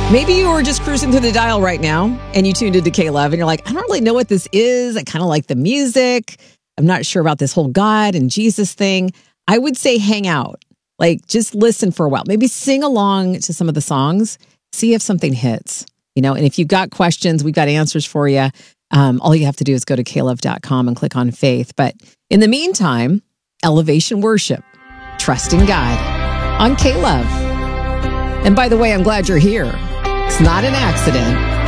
Maybe you were just cruising through the dial right now and you tuned into K-Love and you're like, I don't really know what this is. I kind of like the music. I'm not sure about this whole God and Jesus thing. I would say hang out. Like, just listen for a while. Maybe sing along to some of the songs. See if something hits. And if you've got questions, we've got answers for you. All you have to do is go to klove.com and click on faith. But in the meantime, Elevation Worship, trusting God on K-Love. And by the way, I'm glad you're here. It's not an accident.